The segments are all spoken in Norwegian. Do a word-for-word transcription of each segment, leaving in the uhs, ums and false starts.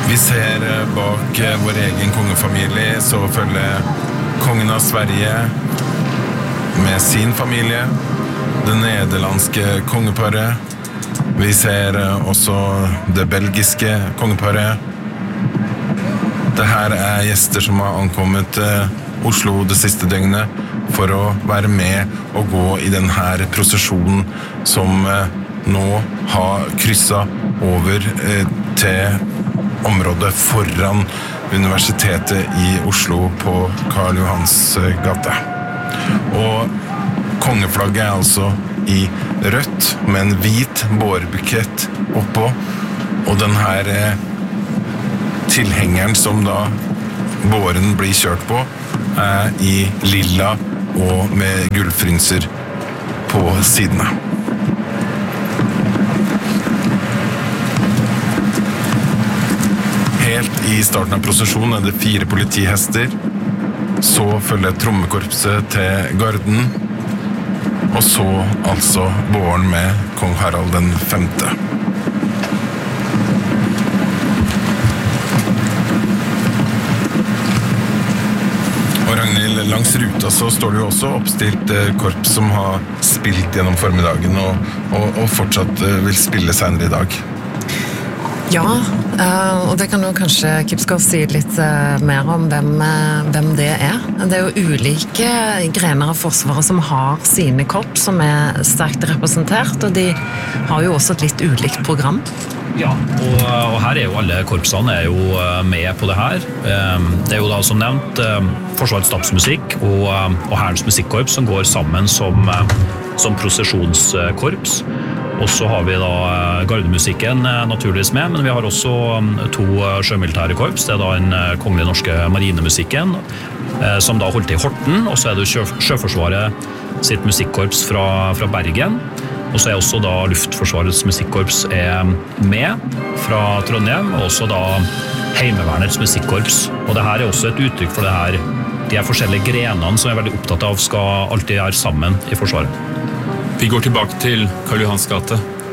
Vi ser bak vår egen kongefamilie, så følger kongen av Sverige med sin familie, det nederlandske kongeparet. Vi ser også det belgiske kongeparet. Det her er gjester som har ankommet Oslo det siste døgnet for å være med og gå i denne prosesjonen som nå har krysset over til området foran universitetet i Oslo på Karl Johans gate. Og kongeflagget er altså i rødt med en hvit bårbukett oppå, og den her tilhengeren som da båren blir kjørt på er i lilla og med gullfrynser på sidene. Helt i starten av prosesjonen er det fire politihester, så følger trommekorpset til garden, og så altså båren med kong Harald den femte. Og Ragnhild, langs ruta så står det jo også oppstilt korps som har spilt gjennom formiddagen og, og, og fortsatt vil spille senere i dag. Ja, og det kan jo kanskje Kipskov si litt mer om hvem, hvem det er. Det er jo ulike grener av Forsvaret som har sine korps som er sterkt representert, og de har jo også et litt ulikt program. Ja, og, og her er jo alle korpsene er jo med på det her. Det er jo da som nevnt Forsvarets stabsmusikk og, og Hærens musikkorps som går sammen som, som prosesjonskorps. Og så har vi da gardemusikken naturligvis med, men vi har også to sjømilitære korps. Det er da den kongelige norske marinemusikken, som da holdt til i Horten, og så er det sjø, Sjøforsvaret sitt musikkorps fra, fra Bergen. Og så er også da Luftforsvarets musikkorps er med fra Trondheim, og også da Heimevernets musikkorps. Og det her er også et uttrykk for det her, de her forskjellige grenene som jeg er veldig opptatt av skal alltid være sammen i Forsvaret. Vi går tilbake til Karl Johans gate.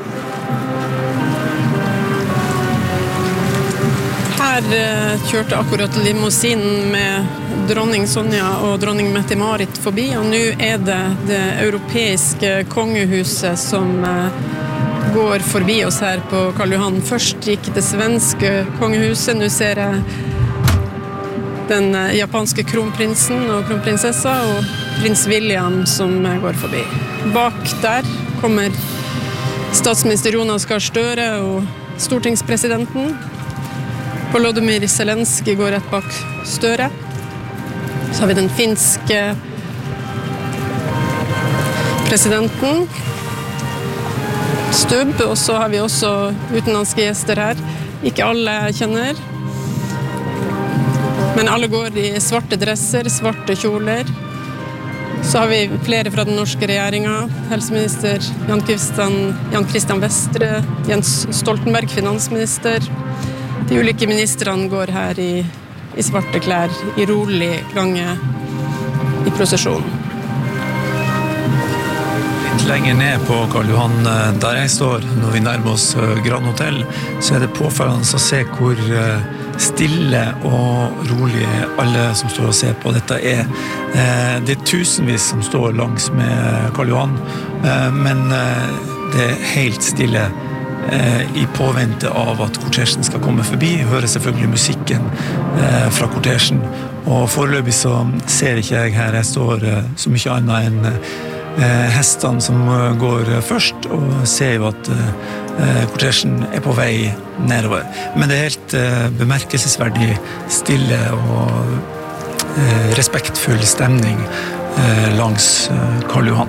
Her uh, kjørte akkurat limousinen med dronning Sonja og dronning Mette-Marit forbi, og nå er det det europeiske kongehuset som uh, går forbi oss her på Karl Johan. Først gikk det svenske kongehuset, nå ser jeg den uh, japanske kronprinsen og kronprinsessa og prins William som uh, går forbi. Bak der kommer statsminister Jonas Gahr Støre og stortingspresidenten. Volodymyr Zelenskyj går rett bak Støre. Så har vi den finske presidenten, Stubb, og så har vi også utenlandske gjester her. Ikke alle jeg kjenner, men alle går i svarte dresser, svarte kjoler. Så har vi flere fra den norske regjeringen, helseminister Jan Christian, Jan Christian Vestre, Jens Stoltenberg, finansminister. De ulike ministrene går her i, i svarte klær, i rolig gange i prosesjonen. Litt lenger ned på Karl Johan, der jeg står, når vi nærmer oss Grand Hotel, så er det påfølgende å se hvor stille og rolig alle som står og ser på dette er. Det er tusenvis som står langs med Karl Johan, men det er helt stille i påvente av at kortesjen skal komme forbi. Jeg hører selvfølgelig musikken fra kortesjen, og foreløpig så ser ikke jeg her jeg står så mye annet enn hestene som går først, og ser jo at kortesjen er på vei nedover. Men det er helt bemerkelsesverdig stille og respektfull stemning langs Karl Johan.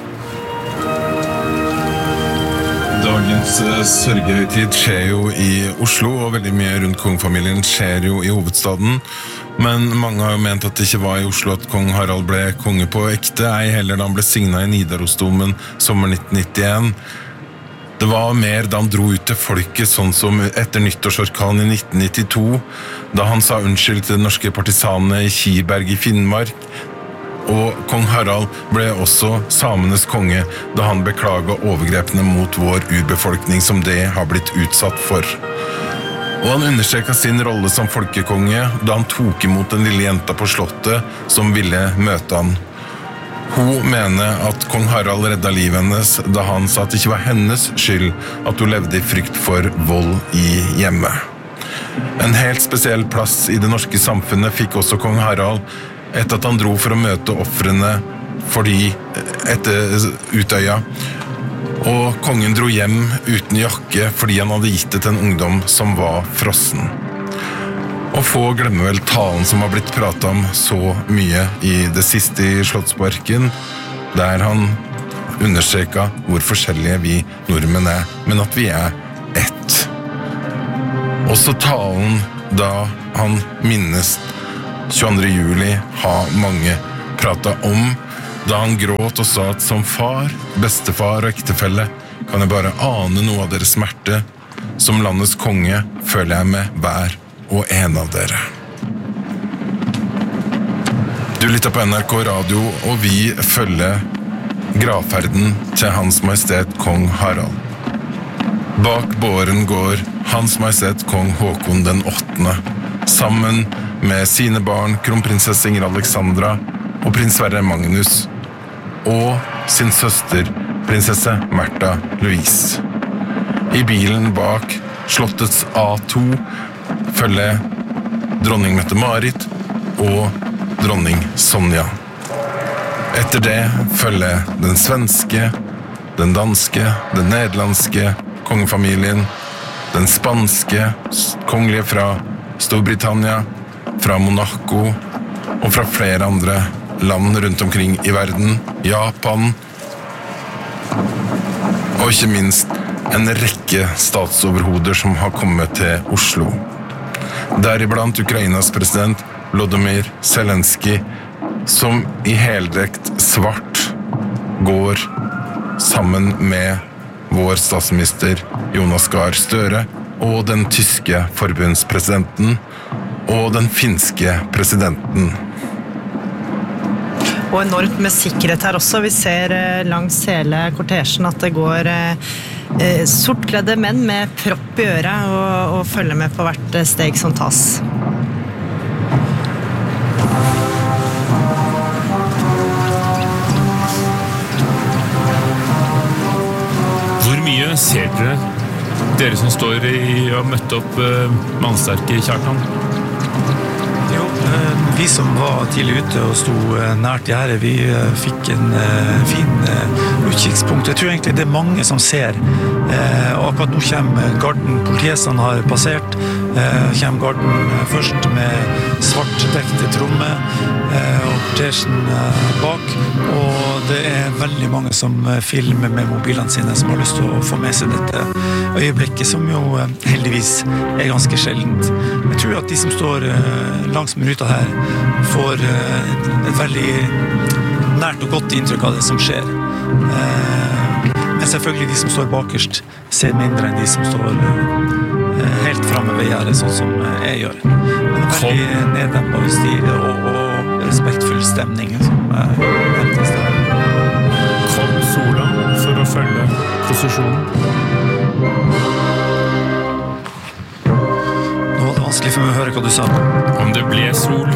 Dagens sørgehøytid skjer jo i Oslo, og veldig mye rundt kongefamilien skjer jo i hovedstaden. Men mange har jo ment at det ikke var i Oslo at kong Harald ble konge på ekte, ei heller da han ble signet i Nidarosdomen sommer nitten nittien. Det var mer da han dro ut til folket, sånn som etter nyttårsorkanen i nitten nittito, da han sa unnskyld til de norske partisanene i Kiberg i Finnmark, og kong Harald ble også samenes konge da han beklaget overgrepene mot vår urbefolkning som det har blitt utsatt for. Og han understreket sin rolle som folkekonge da han tok imot den lille jenta på slottet som ville møte han. Hun mener at kong Harald redda livet hennes da han sa at det ikke var hennes skyld at hun levde i frykt for vold i hjemmet. En helt spesiell plass i det norske samfunnet fikk også kong Harald etter at han dro for å møte ofrene fordi etter Utøya. Og kongen dro hjem uten jakke fordi han hadde gitt det til en ungdom som var frossen. Og få glemmer vel talen som har blitt pratet om så mye i det siste i Slottsparken, der han understreket hvor forskjellige vi nordmenn er, men at vi er ett. Også talen da han minnes tjueandre juli har mange pratet om, da han gråt og sa at som far, bestefar og ektefelle kan jeg bare ane noe av deres smerte. Som landets konge føler jeg med hver og en av dere. Du lytter på N R K Radio, og vi følger gravferden til Hans Majestet Kong Harald. Bak båren går Hans Majestet Kong Håkon den åttende, sammen med sine barn, kronprinsesse Ingrid Alexandra og prins Sverre Magnus, og sin søster, prinsesse Märtha Louise. I bilen bak slottets A to følger dronning Mette-Marit og dronning Sonja. Etter det følger den svenske, den danske, den nederlandske kongefamilien, den spanske, kongelige fra Storbritannia, fra Monaco og fra flere andre land rundt omkring i verden, Japan, og ikke minst en rekke statsoverhoder som har kommet til Oslo. Deriblant Ukrainas president Volodymyr Zelensky, som i heldrekt svart går sammen med vår statsminister Jonas Gahr Støre og den tyske forbundspresidenten og den finske presidenten. Og enormt med sikkerhet her også. Vi ser langs hele kortesjen at det går eh, sortkledde menn med propp i øret og, og følger med på hvert steg som tas. Hvor mye ser dere, dere som står i og har møtt opp uh, mannsterke Kjartan? Jo, vi som var tidlig ute og sto nært gjerdet, vi fikk en fin utkikkspunkt. Jeg tror egentlig det er mange som ser. Og akkurat nå kommer garden, politihestene har passert, kommer garden først med svartdekte tromme og kortesjen bak. Og det er veldig mange som filmer med mobilene sine, som har lyst til å få med seg dette øyeblikket, som jo heldigvis er ganske sjeldent. Jeg tror at de som står langs med ruta her får et, et veldig nært og godt inntrykk av det som skjer. Men selvfølgelig de som står bakerst ser mindre enn de som står helt fremme ved gjerdet, sånn som jeg gjør. Men en veldig neddempet stil og, og respektfull stemning som er til stede. Kom sola for å følge posisjonen. Nå var det vanskelig for meg å høre hva du sa. Om det ble sol?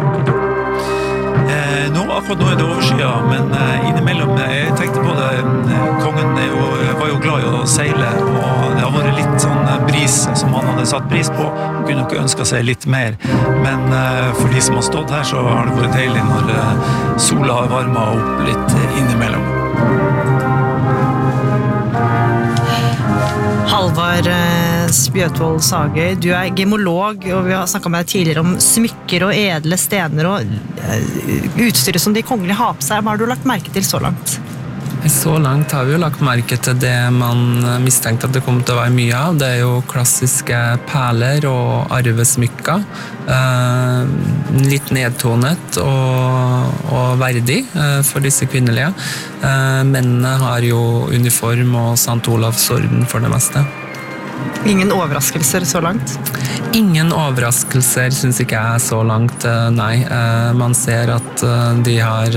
Eh, nå, akkurat nå er det overskya, men eh, innimellom, jeg tenkte på det, kongen er jo, var jo glad i å seile, og det har vært litt sånn bris som han hadde satt pris på. Han kunne nok ønske seg litt mer, men eh, for de som har stått her, så har det vært deilig når eh, sola har varmet opp litt innimellom. Halvard Spjøtvold Sagøy, du er gemolog, og vi har snakket med deg tidligere om smykker og edle stener og utstyret som de kongelige har på seg. Hva har du lagt merke til så langt? Så langt har vi jo lagt merke til det man mistenkte at det kom til å være mye av. Det er jo klassiske perler og arvesmykker. Eh, litt nedtonet og, og verdig eh, for disse kvinnelige. Eh, mennene har jo uniform og Sankt Olavs orden for det meste. Ingen overraskelser så langt? Ingen overraskelser synes ikke jeg så langt, nei. Man ser at de har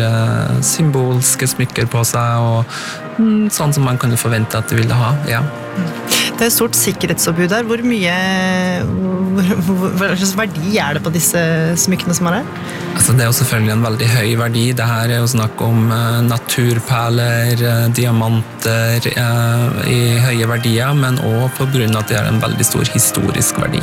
symbolske smykker på seg, og sånn som man kunne forvente at de ville ha, ja. Det er et stort sikkerhetsoppbud der. Hvor mye hvor, Hva slags verdi er det på disse smykkene som er her? Altså, det er jo selvfølgelig en veldig høy verdi. Det her er jo snakk om uh, naturperler, uh, diamanter uh, i høye verdier, men også på grunn av at det er en veldig stor historisk verdi.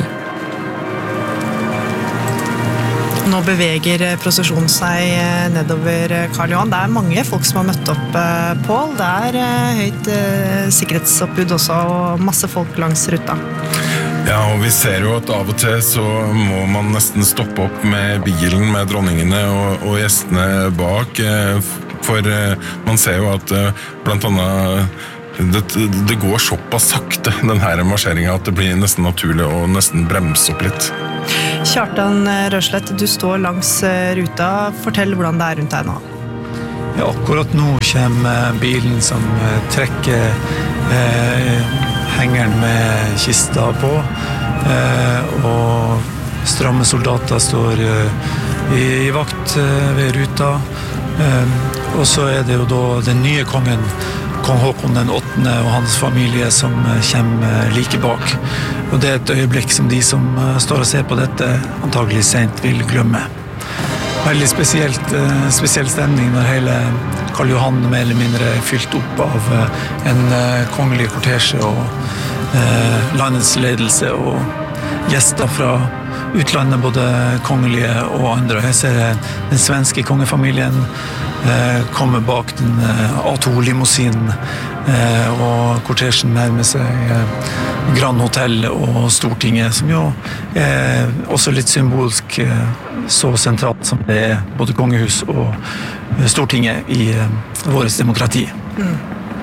Nå beveger prosesjonen seg nedover Karl Johan. Det er mange folk som har møtt opp, Pål. Det er høyt sikkerhetsoppbud også, og masse folk langs ruta. Ja, og vi ser jo at av og til så må man nesten stoppe opp med bilen med dronningene og, og gjestene bak, for man ser jo at blant annet det, det går såpass sakte, den her marsjeringen, at det blir nesten naturlig å nesten bremse opp litt. Kjartan Røslett, du står langs ruta. Fortell hvordan det er rundt deg nå. Ja, akkurat nå kommer bilen som trekker eh, hengeren med kista på, eh, og stramme soldater står eh, i, i vakt eh, ved ruta. Eh, og så er det jo da den nye kongen, kong Håkon den åttende og hans familie som kommer like bak. Og det er et øyeblikk som de som står og ser på dette antagelig sent vil glemme. Veldig spesielt, spesiell stemning når hele Karl Johan mer eller mindre er fylt opp av en kongelig kortesje og eh, landets ledelse og gjester fra utlandet, både kongelige og andre. Jeg ser den svenske kongefamilien eh, komme bak den A to-limousinen, eh, og kortesjen nærmer seg eh, Grand Hotel og Stortinget, som jo er også litt symbolsk eh, så sentralt som det er både kongehus og Stortinget i eh, vårt demokrati. Mm.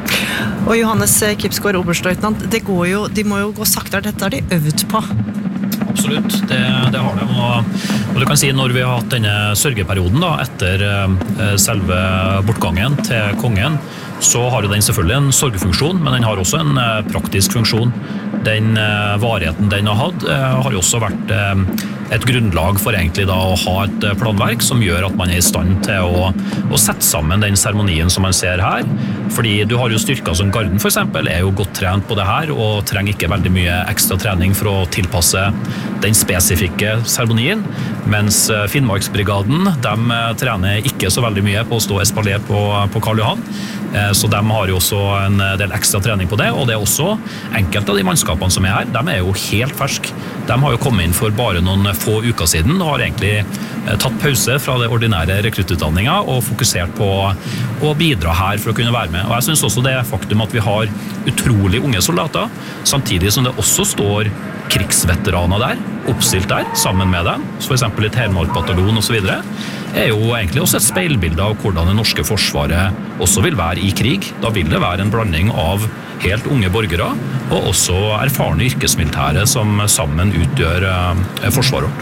Og Johannes Kipsgaard, oberstløytnant, det går jo, de må jo gå saktere, dette har de øvd på. Absolutt, det, det har de. Og, og du kan si når vi har hatt denne sørgeperioden da, etter eh, selve bortgangen til kongen, så har jo den selvfølgelig en sorgefunksjon, men den har også en eh, praktisk funksjon. Den eh, varigheten den har hatt, eh, har jo også vært eh, et grunnlag for egentlig da å ha et planverk som gjør at man er i stand til å, å sette sammen den seremonien som man ser her. Fordi du har jo styrker som Garden for eksempel, er jo godt trent på det her, og trenger ikke veldig mye ekstra trening for å tilpasse den spesifikke seremonien, mens Finnmarksbrigaden, de trener ikke så veldig mye på å stå espalier på, på Karl Johan, så de har jo også en del ekstra trening på det, og det er også enkelte av de mannskapene som er her, de er jo helt ferske. De har jo kommet inn for bare noen få uker siden, og har egentlig tatt pause fra det ordinære rekruttutdanninga og fokusert på å bidra her for å kunne være med. Og jeg synes også det faktum at vi har utrolig unge soldater, samtidig som det også står krigsveteraner der, oppstilt der, sammen med dem, for eksempel i Telemark-bataljon og så videre, er jo egentlig også et speilbilde av hvordan det norske forsvaret også vil være i krig. Da vil det være en blanding av helt unge borgere, og også erfarne yrkesmilitære som sammen utgjør eh, forsvaret.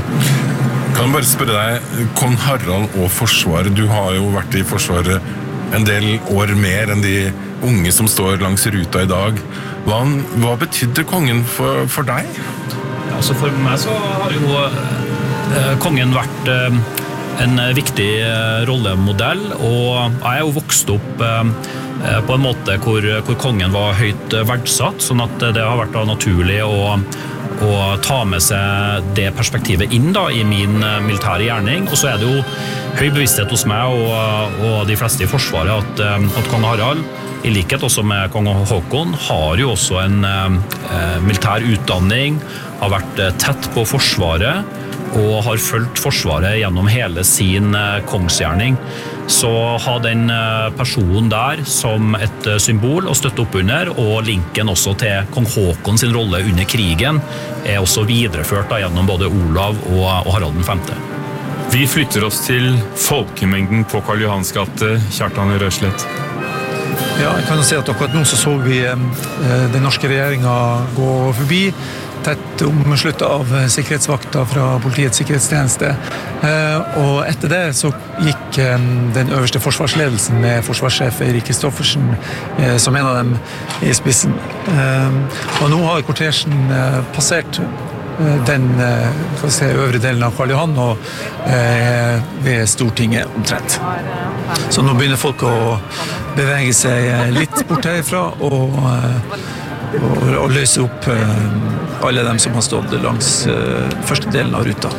Kan jeg bare spørre deg, kong Harald og Forsvaret, du har jo vært i Forsvaret en del år mer enn de unge som står langs ruta i dag. Hva, hva betydde kongen for, for deg? Ja, altså for meg så har jo eh, kongen vært eh, en viktig eh, rollemodell, og jeg er jo vokst opp eh, på en måte hvor, hvor kongen var høyt verdsatt, sånn at det har vært da naturlig å å ta med seg det perspektivet inn da, i min militære gjerning. Og så er det jo høy bevissthet hos meg og, og de fleste i Forsvaret at, at kong Harald, i likhet også med kong Håkon, har jo også en eh, militær utdanning, har vært tett på Forsvaret og har fulgt Forsvaret gjennom hele sin eh, kongsgjerning. Så ha den personen der som et symbol å støtte opp under, og linken også til kong Håkon sin rolle under krigen, er også videreført da, gjennom både Olav og, og Harald den femte. Vi flytter oss til folkemengden på Karl Johans gate, Kjartan Røslett. Ja, jeg kan jo si at akkurat nå så så vi eh, den norske regjeringen gå forbi, tett omsluttet av sikkerhetsvakter fra politiets sikkerhetstjeneste. Og etter det så gikk den øverste forsvarsledelsen med forsvarssjef Eirik Kristoffersen som en av dem i spissen. Og nå har kortesjen passert den kan si, øvre delen av Karl Johan og ved Stortinget omtrent. Så nå begynner folk å bevege seg litt bort herifra og og, og løse opp alle dem som har stått langs første delen av ruta.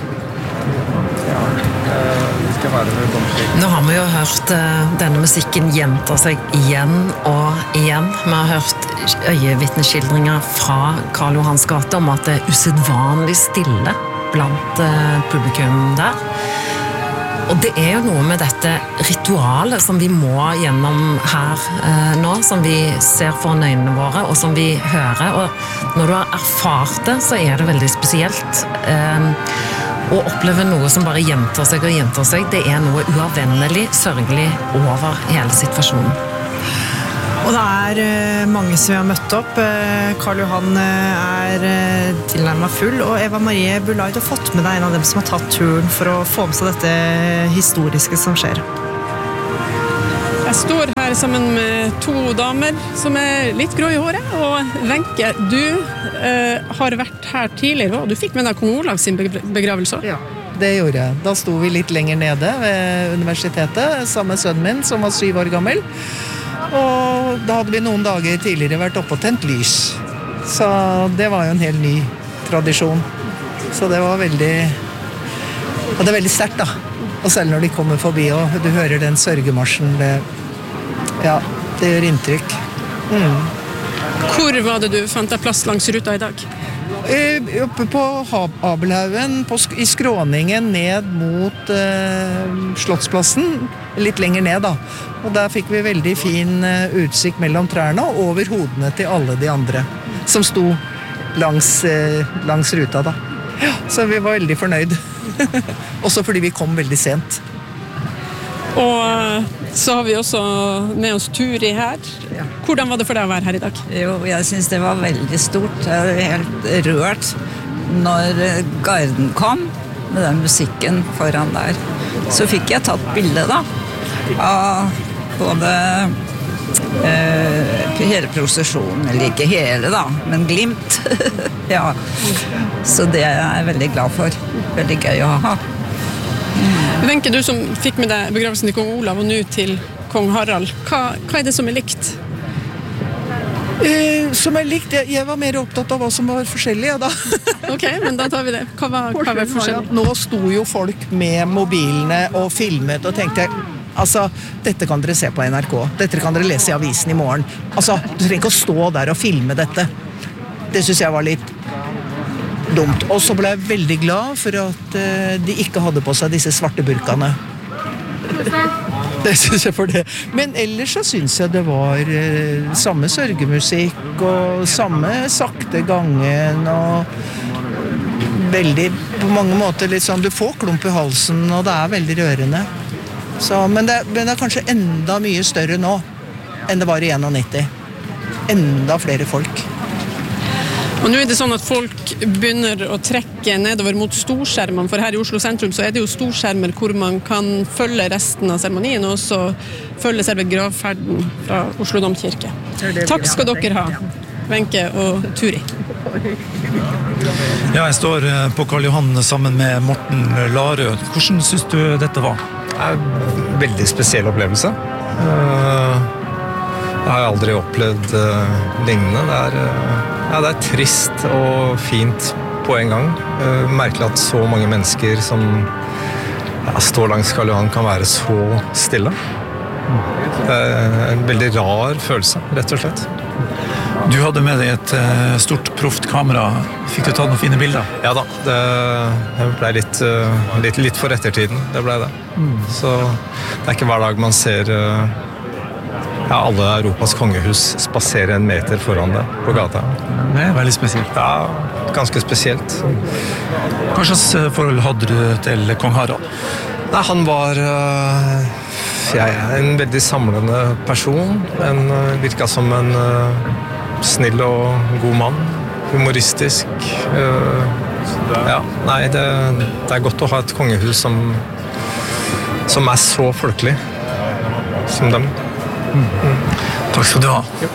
Nå har vi jo hørt uh, denne musikken gjenta seg igjen og igjen. Vi har hørt øyevittneskildringer fra Karl Johans gate om at det er usedvanlig stille blant uh, publikum der. Og det er jo noe med dette ritualet som vi må gjennom her uh, nå, som vi ser foran øynene våre, og som vi hører. Og når du har erfart det, så er det veldig spesielt. Uh, Å oppleve noe som bare gjentar seg og gjentar seg, det er noe uavvennelig, sørgelig over hele situasjonen. Og det er mange som har møtt opp. Karl Johan er tilnærmet full, og Eva Marie Bulai, du har fått med deg en av dem som har tatt turen for å få med seg dette historiske som skjer. Jeg står her sammen med to damer som er litt grå i håret, og Wenche, du eh, har vært her tidligere, og du fikk med deg kong Olav sin begravelse. Ja, det gjorde jeg. Da sto vi litt lenger nede ved universitetet, sammen med sønnen min, som var syv år gammel, og da hadde vi noen dager tidligere vært oppe og tent lys. Så det var jo en helt ny tradisjon. Så det var veldig, ja, det er veldig sterkt da. Og selv når de kommer forbi, og du hører den sørgemarsjen, det, ja, det gjør inntrykk. Mm. Hvor var det du fant deg plass langs ruta i dag? Eh, oppe på Abelhaugen, på, i skråningen ned mot eh, Slottsplassen, litt lenger ned da. Og der fikk vi veldig fin eh, utsikt mellom trærne og over hodene til alle de andre som sto langs, eh, langs ruta da. Ja, så vi var veldig fornøyd. Også fordi vi kom veldig sent. Og så har vi også med oss Turi her. Hvordan var det for deg å være her i dag? Jo, jeg synes det var veldig stort. Jeg var helt rørt når garden kom med den musikken foran der. Så fikk jeg tatt bilde da av både eh, hele prosesjonen, eller ikke hele da, men glimt. Ja, så det er jeg veldig glad for. Veldig gøy å ha. Wenche, du som fikk med deg begravelsen til kong Olav og nå til kong Harald, hva, hva er det som er likt? Eh, som er likt, jeg, jeg var mer opptatt av hva som var forskjellig, ja, da. Ok, men da tar vi det. Hva var, hva var forskjellig? Nå sto jo folk med mobilene og filmet og tenkte, altså, dette kan dere se på N R K, dette kan dere lese i avisen i morgen. Altså, du trenger ikke å stå der og filme dette. Det synes jeg var litt dumt. Og så ble jeg veldig glad for at uh, de ikke hadde på seg disse svarte burkene. Det synes jeg for det. Men ellers så synes jeg det var uh, samme sørgemusikk og samme sakte gangen og veldig, på mange måter litt sånn, du får klump i halsen og det er veldig rørende. Så, men, det, men det er kanskje enda mye større nå enn det var i nittién. Enda flere folk. Og nå er det sånn at folk begynner å trekke nedover mot storskjermene, for her i Oslo sentrum så er det jo storskjermer hvor man kan følge resten av seremonien, og også følge selve gravferden fra Oslo Domkirke. Takk skal dere ha, Wenche og Turi. Ja, jeg står på Karl Johan sammen med Morten Larød. Hvordan synes du dette var? Det er en veldig spesiell opplevelse. Jeg har aldri opplevd lignende. Det er... Ja, det er trist og fint på en gang. Merkelig at så mange mennesker som ja, står langs Karl Johan kan være så stille. En veldig rar følelse, rett og slett. Du hadde med deg et stort proft kamera. Fikk du ta noen fine bilder? Ja da, det, det ble litt, litt, litt for ettertiden. Det ble det. Mm. Så det er ikke hver dag man ser... Ja, alle Europas kongehus spaserer en meter foran det på gata. Det er veldig spesielt. Ja, ganske spesielt. Hva slags forhold hadde du til kong Harald? Nei, han var uh, jeg er en veldig samlende person. En, uh, virket som en uh, snill og god mann. Humoristisk. Uh, ja, nei, det, det er godt å ha et kongehus som, som er så folkelig som dem. Mm. Takk skal du ha. Ja.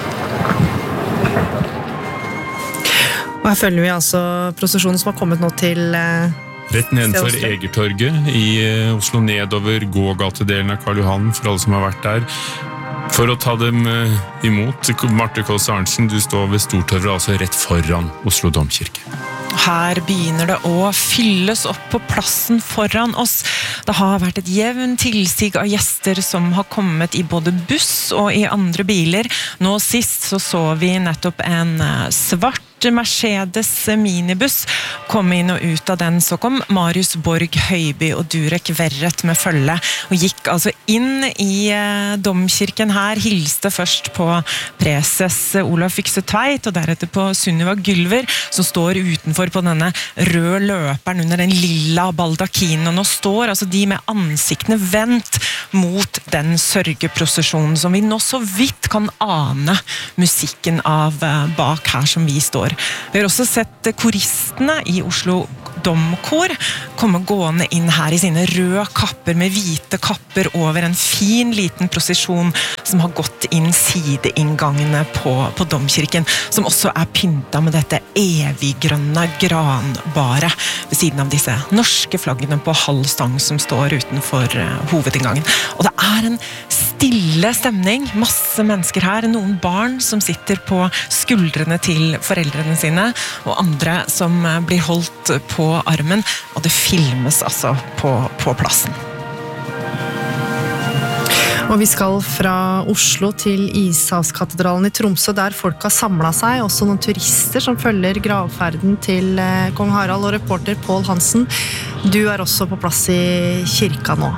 Og her følger vi altså prosesjonen som har kommet nå til eh, rett nedenfor Egertorget i Oslo, nedover gågatedelen av Karl Johan, for alle som har vært der. For å ta dem imot, Marte Kåss Arntzen, du står ved Stortorvet, altså rett foran Oslo Domkirke. Her begynner det å fylles opp på plassen foran oss. Det har vært et jevn tilsig av gjester som har kommet i både buss og i andre biler. Nå sist så så vi nettopp en svart Mercedes minibuss kom inn og ut av den. Så kom Marius Borg Høiby og Durek Verret med følge og gikk altså inn i domkirken her, hilste først på preses Olav Fykse Tveit og deretter på Sunniva Gylver, som står utenfor på denne røde løperen under den lilla baldakinen. Og nå står altså de med ansiktene vendt mot den sørgeprosesjonen som vi nå så vidt kan ane musikken av bak her som vi står. Vi har også sett koristene i Oslo Domkor komme gående inn her i sine røde kapper med hvite kapper over en fin liten prosesjon som har gått inn sideinngangene på, på domkirken, som også er pyntet med dette eviggrønne granbare ved siden av disse norske flaggene på halv stang som står utenfor hovedinngangen. Og det er en stille stemning, masse mennesker her, noen barn som sitter på skuldrene til foreldrene sine, og andre som blir holdt på armen, og det filmes altså på, på plassen. Og vi skal fra Oslo til Ishavskatedralen i Tromsø, der folk har samlet seg, også noen turister som følger gravferden til kong Harald, og reporter Pål Hansen. Du er også på plass i kirka nå.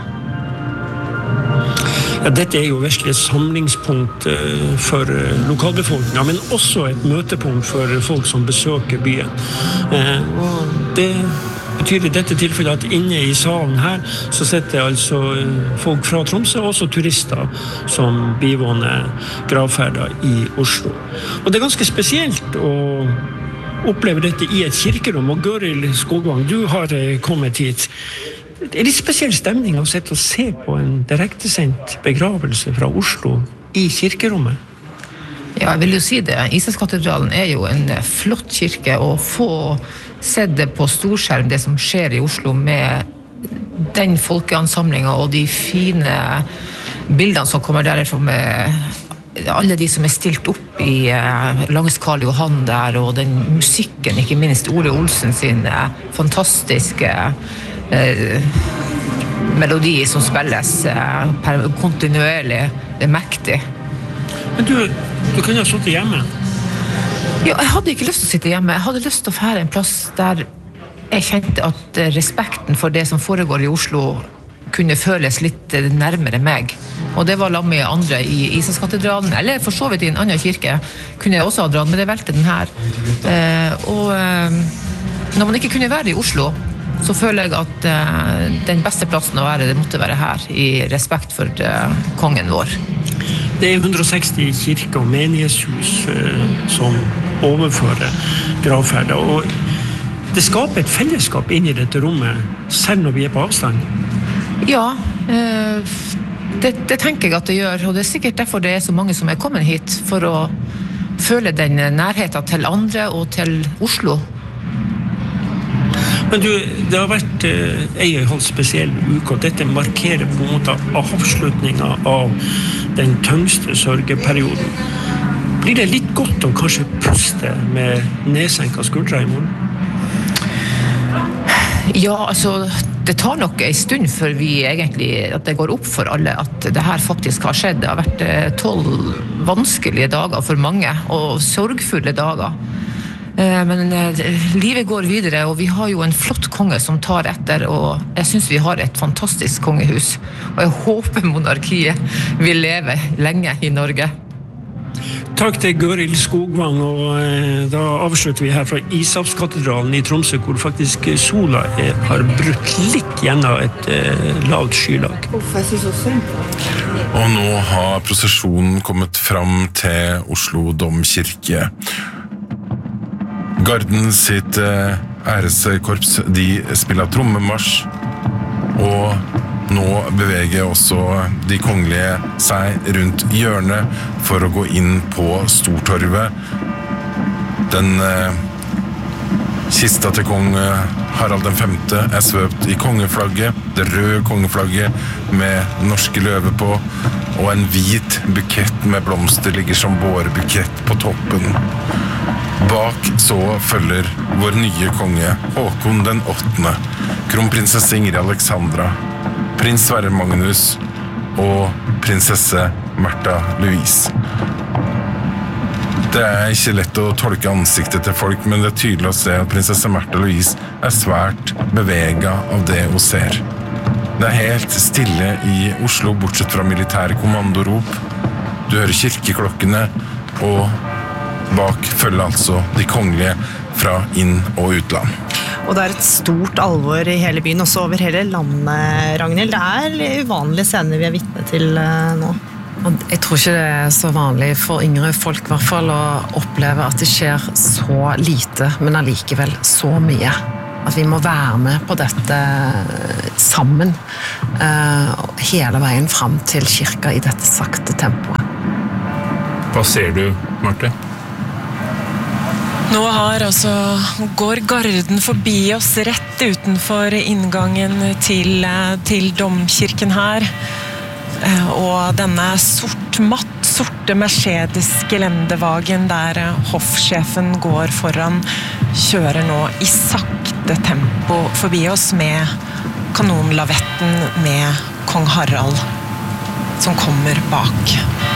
Ja, dette er jo virkelig et samlingspunkt for lokalbefolkningen, men også et møtepunkt for folk som besøker byen. Og det betyr i dette tilfellet at inne i salen her så sitter altså folk fra Tromsø, og også turister som bivåner gravferder i Oslo. Og det er ganske spesielt å oppleve dette i et kirkerom, og Gøril Skogvang, du har kommet hit. Det er litt spesiell stemning å sitte og se på en direktesendt begravelse fra Oslo i kirkerommet. Ja, jeg vil jo si det. Ishavskatedralen er jo en flott kirke, og få sett det på storskjerm, det som skjer i Oslo med den folkeansamlingen og de fine bildene som kommer derfra med alle de som er stilt opp i langs Karl Johan der, og den musikken, ikke minst Ole Olsen sin fantastiske Eh, melodi som spilles eh, per, kontinuerlig, det er mektig. Men du, du kunne ha sittet hjemme? Ja, jeg hadde ikke lyst til å sitte hjemme. Jeg hadde lyst til å fære en plass der jeg kjente at respekten for det som foregår i Oslo kunne føles litt nærmere meg. Og det var sammen med andre i Ishavskatedralen, eller for så vidt i en annen kirke, kunne jeg også ha dratt, men jeg valgte den her. Eh, og eh, når man ikke kunne være i Oslo, så føler jeg at uh, den beste plassen å være, det måtte være her, i respekt for uh, kongen vår. Det er hundre og seksti kirker og menighetshus uh, som overfører gravferder, og det skaper et fellesskap inn i dette rommet, selv når vi er på avstand. Ja, uh, det, det tenker jeg at det gjør, og det er sikkert derfor det er så mange som er kommet hit, for å føle den nærheten til andre og til Oslo. Men du, det har vært eh, en halv spesiell uke, og dette markerer på en måte avslutningen av den tyngste sørgeperioden. Blir det litt godt å kanskje puste med nedsenket skuldre i morgen? Ja, altså, det tar nok en stund før vi egentlig, at det går opp for alle at det her faktisk har skjedd. Det har vært tolv vanskelige dager for mange, og sorgfulle dager. Men livet går videre, og vi har jo en flott konge som tar etter, og jeg synes vi har et fantastisk kongehus. Og jeg håper monarkiet vil leve lenge i Norge. Takk til Gøril Skogvang, og da avslutter vi her fra Ishavskatedralen i Tromsø, hvor faktisk sola er, har brutt litt gjennom et eh, lavt skylag. Og nå har prosesjonen kommet fram til Oslo Domkirke. Garden sitt æreskorps, de spiller trommemarsj, og nå beveger også de kongelige seg rundt hjørnet for å gå inn på Stortorvet. Den Kista til kong Harald den femte er svøpt i kongeflagget, det røde kongeflagget med norske løver på, og en hvit bukett med blomster ligger som bårebukett på toppen. Bak så følger vår nye konge, Håkon den åttende, kronprinsesse Ingrid Alexandra, prins Sverre Magnus og prinsesse Märtha Louise. Det er ikke lett å tolke ansiktet til folk, men det er tydelig å se at prinsesse Märtha Louise er svært beveget av det hun ser. Det er helt stille i Oslo, bortsett fra militære kommandorop. Du hører kirkeklokkene, og bak følger altså de kongelige fra inn- og utland. Og det er et stort alvor i hele byen, også over hele landet, Ragnhild. Det er uvanlige scener vi er vitne til nå. Jeg tror ikke det er så vanlig for yngre folk I hvert fall å oppleve at det skjer så lite, men allikevel så mye. At vi må være med på dette sammen, hele veien frem til kirka I dette sakte tempoet. Hva ser du, Marte? Nå har altså, går garden forbi oss rett utenfor inngangen til, til domkirken her. Og denne sort, matt, sorte Mercedes-gelendevagen der hoffsjefen går foran, kjører nå I sakte tempo forbi oss med kanonlavetten med kong Harald som kommer bak.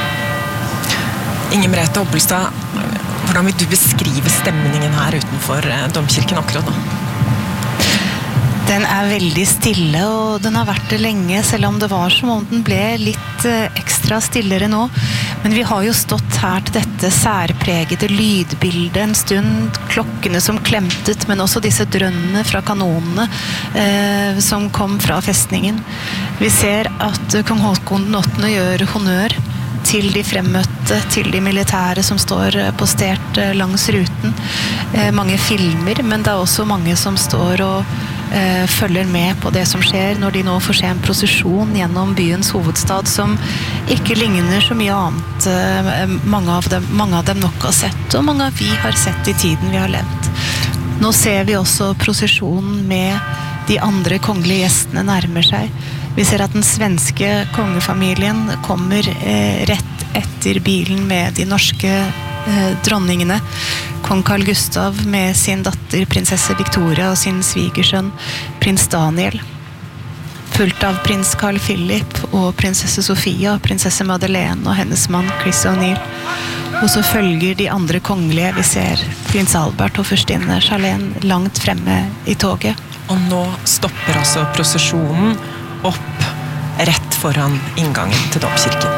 Inger Merete Oppelstad, hvordan vil du beskrive stemningen her utenfor domkirken akkurat nå? Den er veldig stille, og den har vært det lenge, selv om det var som om den ble litt ekstra stillere nå. Men vi har jo stått her til dette særpregede lydbildet en stund, klokkene som klemtet, men også disse drønnene fra kanonene eh, som kom fra festningen. Vi ser at kong Håkon den åttende gjør honnør til de fremmøtte, til de militære som står postert langs ruten. Eh, mange filmer, men det er også mange som står og eh, følger med på det som skjer når de nå får se en prosesjon gjennom byens hovedstad som ikke ligner så mye annet eh, mange, av dem, mange av dem nok har sett, og mange av vi har sett I tiden vi har levd. Nå ser vi også prosesjonen med de andre kongelige gjestene nærmer seg. Vi ser at den svenske kongefamilien kommer eh, rett etter bilen med de norske eh, dronningene. Kong Carl Gustav med sin datter prinsesse Victoria og sin svigersønn prins Daniel. Fulgt av prins Carl Philip og prinsesse Sofia, prinsesse Madeleine og hennes mann Chris O'Neill. Og så følger de andre kongelige. Vi ser prins Albert og førstinne Charlene langt fremme I toget. Og nå stopper altså prosesjonen opp rett foran inngangen til domkirken.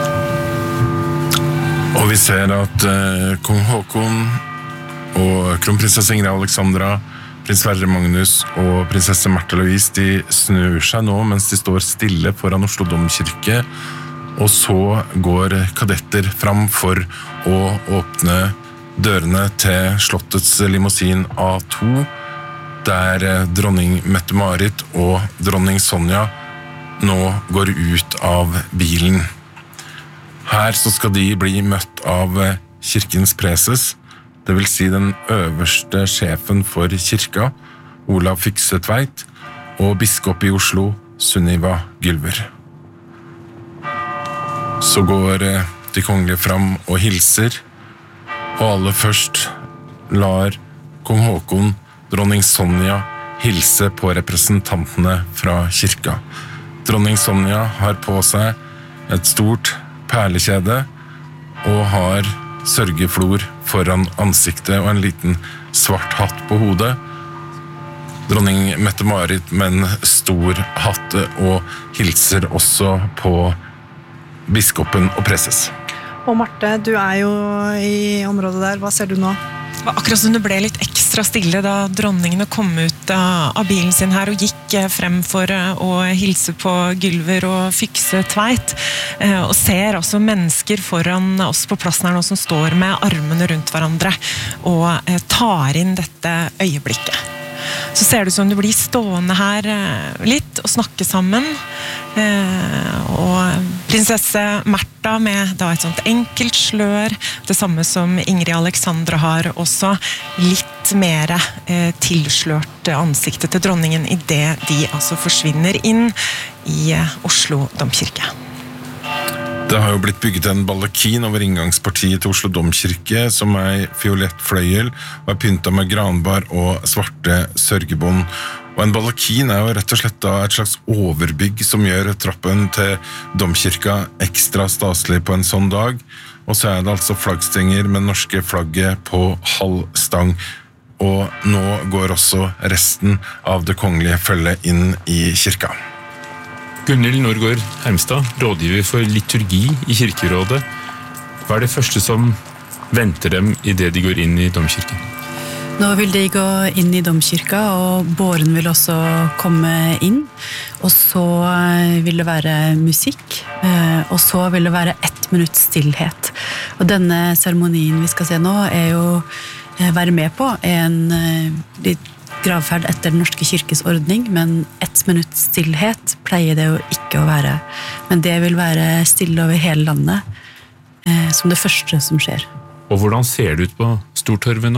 Og vi ser at eh, kong Håkon og kronprinsesse Ingrid Alexandra, prins Sverre Magnus og prinsesse Märtha Louise, de snur seg nå mens de står stille foran Oslo domkirke, og så går kadetter fram for å åpne dørene til slottets limousin A to, der dronning Mette-Marit og dronning Sonja nå går ut av bilen. Her så skal de bli møtt av kirkens preses, det vil si den øverste sjefen for kirka, Olav Fyksetveit, og biskop I Oslo, Sunniva Gylver. Så går de kongelige fram og hilser, og aller først lar kong Håkon, dronning Sonja, hilse på representantene fra kirka. Dronning Sonja har på seg et stort perlekjede og har sørgeflor foran ansiktet og en liten svart hatt på hodet. Dronning Mette-Marit med en stor hatt og hilser også på biskopen og preses. Og Marte, du er jo I området der. Hva ser du nå? Akkurat som det ble litt ekstra stille da dronningene kom ut av bilen sin her og gikk frem for å hilse på Gylver og Fyksetveit, og ser også mennesker foran oss på plassen her nå som står med armene rundt hverandre og tar inn dette øyeblikket. Så ser det ut som du blir stående her litt og snakke sammen. og prinsesse Märtha med da et sånt enkelt slør, det samme som Ingrid Alexandra har, også litt mer tilslørt ansiktet til dronningen i det de altså forsvinner inn i Oslo domkirke. Det har jo blitt bygget en baldakin over inngangspartiet til Oslo domkirke som er fiolett fløyel og er pyntet med granbar og svarte sørgebånd. Og en baldakin er jo rett og slett da et slags overbygg som gjør trappen til domkirka ekstra staselig på en sånn dag. Og så er det altså flaggstenger med norske flagget på halv stang. Og nå går også resten av det kongelige følget inn i kirka. Gunhild Nordgaard Hermstad, rådgiver for liturgi i kirkerådet. Hva er det første som venter dem i det de går inn i domkirken? Nå vil de gå inn i domkirka, og båren vil også komme inn. Og så vil det være musikk, og så vil det være ett minutts stillhet. Og denne seremonien vi skal se nå er jo være med på en litt gravferd etter den norske kirkes ordning, men ett minutts stillhet pleier det jo ikke å være. Men det vil være stille over hele landet, eh, som det første som skjer. Og hvordan ser det ut på Stortorvet nå?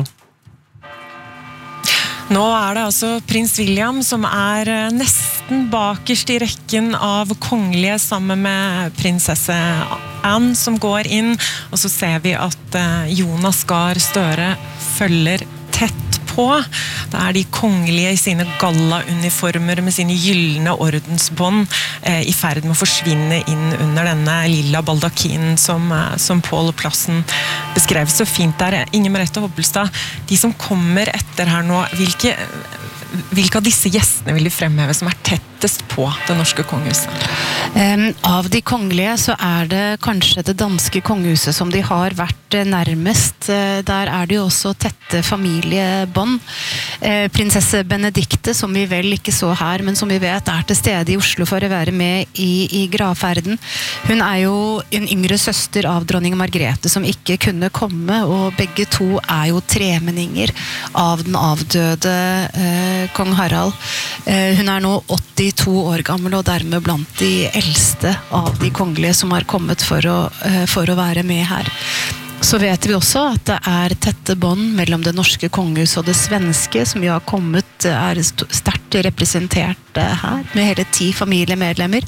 Nå er det altså prins William som er nesten bakerst i rekken av kongelige sammen med prinsesse Anne som går inn, og så ser vi at Jonas Gahr Støre følger tett på. Det er de kongelige i sine gallauniformer med sine gyllene ordensbånd eh, i ferd med å forsvinne inn under denne lilla baldakinen som, som Pål Plassen beskrev så fint der. Inger Merete Hobbelstad, de som kommer etter her nå, hvilke, hvilke av disse gjestene vil de fremheve som er tettest på det norske kongehuset? Um, av de kongelige så er det kanskje det danske kongehuset som de har vært nærmest. Uh, der er det jo også tette familiebånd. Uh, prinsesse Benedikte, som vi vel ikke så her, men som vi vet er til stede i Oslo for å være med i, i gravferden. Hun er jo en yngre søster av dronning Margrethe som ikke kunne komme, og begge to er jo tremenninger av den avdøde uh, kong Harald. Uh, hun er nå åttito år gammel, og dermed blant de eldste av de kongelige som har kommet for å, for å være med her. Så vet vi også at det er tette bånd mellom det norske kongehuset og det svenske, som jo har kommet, er sterkt representert her, med hele ti familiemedlemmer.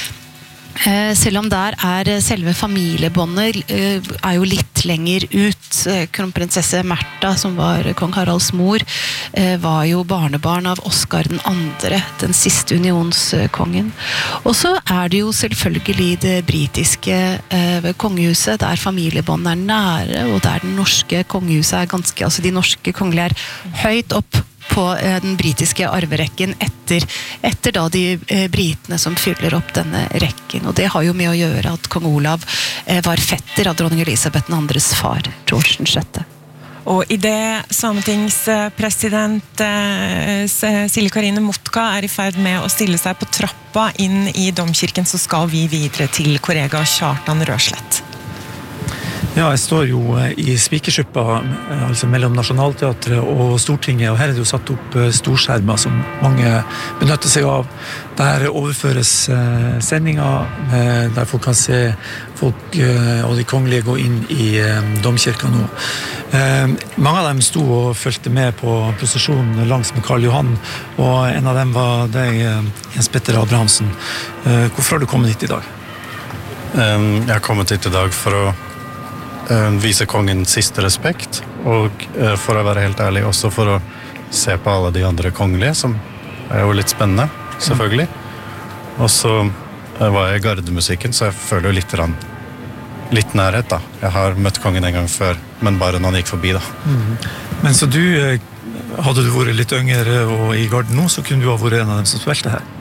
Selv om der er selve familiebåndet er jo litt lenger ut. Kronprinsesse Märtha, som var kong Haralds mor, var jo barnebarn av Oscar den andre, den siste unionskongen. Og så er det jo selvfølgelig det britiske kongehuset, der familiebåndet er nære, og der den norske kongehuset er ganske, altså de norske kongelige er høyt opp på den britiske arverekken etter, etter da de eh, britene som fyller opp denne rekken. Og det har jo med å gjøre at kong Olav eh, var fetter av dronning Elisabeth den andres far, George den sjette. Og i det sametingspresident eh, Silje Karine Motka er i ferd med å stille seg på trappa inn i domkirken, så skal vi videre til kollega Kjartan Røslett. Ja, jeg står jo i Spikersuppa, altså mellom Nationaltheatret og Stortinget, og her er det jo satt opp storskjermer som mange benytter seg av. Der overføres sendinger, der folk kan se folk og de kongelige gå inn i domkirka nå. Mange av dem sto og fulgte med på prosesjonen langs med Karl Johan, og en av dem var deg, Jens Petter Abrahamsen. Hvorfor har du kommet hit i dag? Jeg har kommet hit i dag for å vise kongen siste respekt, og for å være helt ærlig også for å se på alle de andre kongelige, som er jo litt spennende, selvfølgelig. Og så var jeg i gardemusikken, så jeg føler jo litt, litt nærhet da. Jeg har møtt kongen en gang før, men bare når han gikk forbi da. Mm. Men så du, hadde du vært litt yngre og i garden nå, så kunne du ha vært en av dem som spilte her?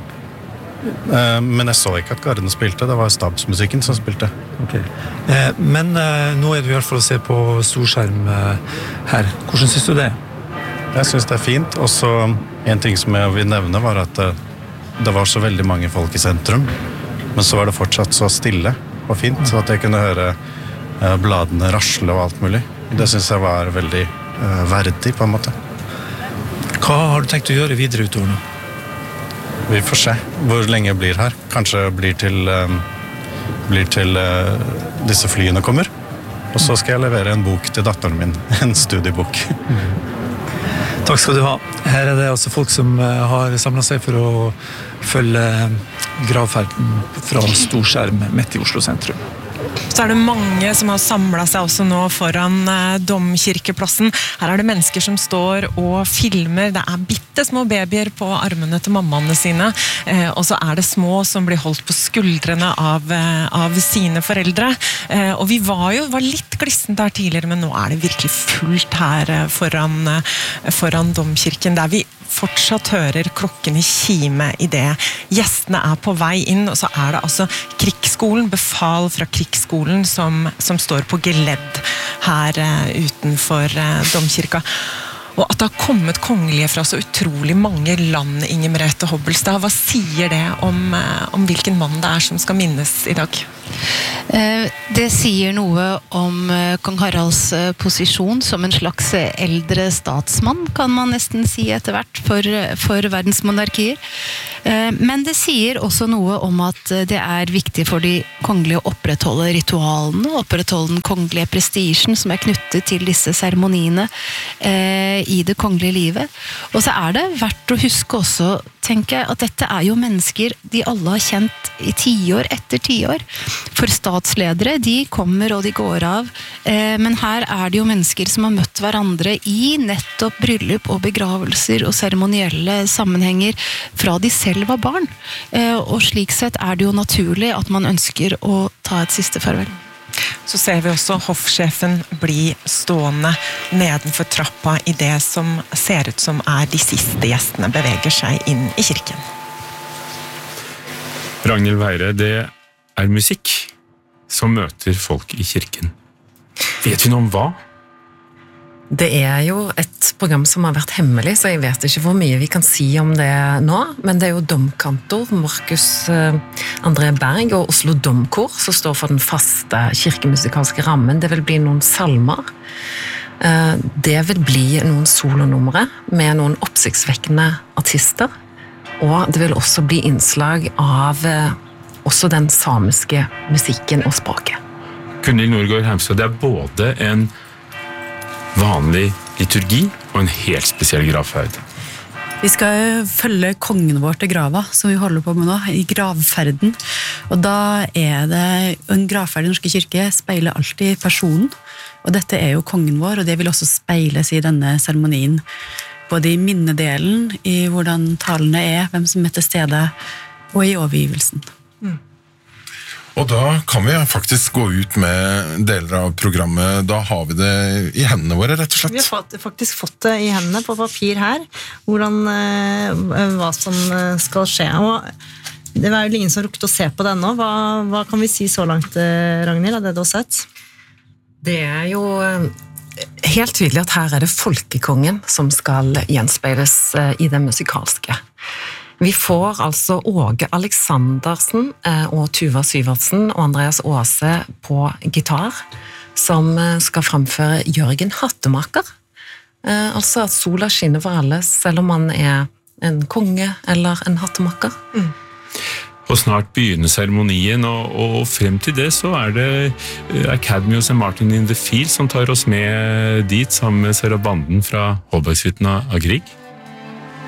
Men jeg så ikke at garden spilte, det var stabsmusikken som spilte. Okay. Men nå er du i hvert fall å se på storskjerm her. Hvordan synes du det? Jeg synes det er fint, og så en ting som jeg vil nevne var at det var så veldig mange folk i sentrum, men så var det fortsatt så stille og fint, så at jeg kunne høre bladene rasle og alt mulig. Det synes jeg var veldig verdig på en måte. Hva har du tenkt å gjøre videre utover nå? vi får se hvor lenge jeg blir her. Kanskje blir til, um, blir til uh, disse flyene kommer. Og så skal jeg levere en bok til datteren min, en studiebok. Takk skal du ha. Her er det altså folk som har samlet seg for å følge gravferden fra storskjerm midt i Oslo sentrum. Så er det mange som har samlet seg også nå foran eh, domkirkeplassen. Her er det mennesker som står og filmer. Det er bittesmå babyer på armene til mammaene sine. Eh, og så er det små som blir holdt på skuldrene av, eh, av sine foreldre. Eh, og vi var jo var litt glissent der tidligere, men nå er det virkelig fullt her eh, foran, eh, foran domkirken, der vi fortsatt hører klokken i kime i det. Gjestene er på vei inn, og så er det altså krigsskolen, befal fra krigsskolen som, som står på geledd her uh, utenfor uh, domkirka. Og at det har kommet kongelige fra så utrolig mange land, Inger Merete Hobbelstad, hva sier det om, uh, om hvilken mann det er som skal minnes i dag? Det sier noe om kong Haralds posisjon som en slags eldre statsmann, kan man nesten si etter hvert, for, for verdensmonarkier. Men det sier også noe om at det er viktig for de kongelige å opprettholde ritualene, opprettholde den kongelige prestisjen som er knyttet til disse seremoniene i det kongelige livet. Og så er det verdt å huske også, tenker jeg, at dette er jo mennesker de alle har kjent i tiår etter tiår. For statsledere, de kommer og de går av, eh, men her er det jo mennesker som har møtt hverandre i nettopp bryllup og begravelser og seremonielle sammenhenger fra de selv var barn. Eh, og slik sett er det jo naturlig at man ønsker å ta et siste farvel. Så ser vi også hoffsjefen bli stående nedenfor trappa i det som ser ut som er de siste gjestene beveger seg inn i kirken. Ragnhild Weire, det er musikk som møter folk i kirken. Vet vi noe om hva? Det er jo et program som har vært hemmelig, så jeg vet ikke hvor mye vi kan si om det nå, men det er jo domkantor Markus André Berg og Oslo Domkor som står for den faste kirkemusikalske rammen. Det vil bli noen salmer. Det vil bli noen solonumre med noen oppsiktsvekkende artister, og det vil også bli innslag av også den samiske musikken og språket. Gunhild Nordgaard Hermstad, det er både en vanlig liturgi og en helt spesiell gravferd. Vi skal følge kongen vår til grava, som vi holder på med nå, i gravferden. Og da er det, en gravferd i Norske kirke speiler alltid personen, og dette er jo kongen vår, og det vil også speiles i denne seremonien. Både i minnedelen, i hvordan talene er, hvem som er til stede, og i overgivelsen. Mm. Og da kan vi faktisk gå ut med deler av programmet. Da har vi det i hendene våre, rett og slett. Vi har fått, faktisk fått det i hendene på papir her, hvordan, hva som skal skje. Og det var jo ingen som rukket å se på det ennå. Hva, hva kan vi si så langt, Ragnhild, av det du har sett? Det er jo helt tydelig at her er det folkekongen som skal gjenspeiles i det musikalske. Vi får altså Åge Aleksandersen og Tuva Syvertsen og Andreas Aase på gitar, som skal framføre Jørgen Hattemaker. Altså at sola skinner for alle, selv om man er en konge eller en hattemaker. Mm. Og snart begynner seremonien, og, og frem til det så er det Academy og Saint Martin in the Field som tar oss med dit sammen med Sarah Banden fra Holbergshytten av Grieg.